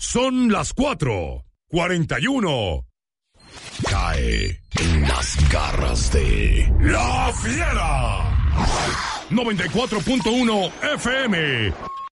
Son las 4:41. Cae en las garras de La Fiera. 94.1 FM.